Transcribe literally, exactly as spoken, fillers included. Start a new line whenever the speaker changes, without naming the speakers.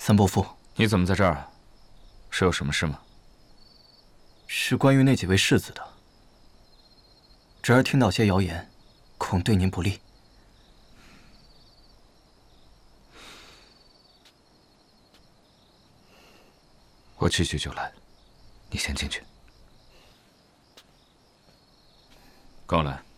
三伯父，
你怎么在这儿？是有什么事吗？
是关于那几位世子的。侄儿听到些谣言，恐对您不利。
我去去就来，你先进去。跟我来。